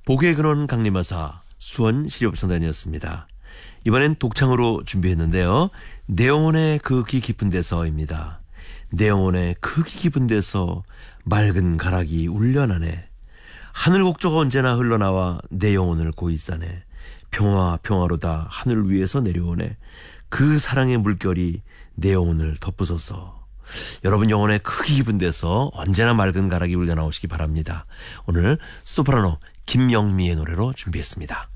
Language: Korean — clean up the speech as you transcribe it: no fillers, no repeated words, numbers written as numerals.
복의 근원 강림하사 수원 시립성단이었습니다. 이번엔 독창으로 준비했는데요. 내 영혼의 그 귀 깊은 데서입니다. 내 영혼의 그 귀 깊은 데서 맑은 가락이 울려나네. 하늘 곡조가 언제나 흘러나와 내 영혼을 고이 싸네. 평화 평화로다 하늘 위에서 내려오네. 그 사랑의 물결이 내 영혼을 덮으소서. 여러분 영혼의 그 귀 깊은 데서 언제나 맑은 가락이 울려나오시기 바랍니다. 오늘 소프라노 김영미의 노래로 준비했습니다.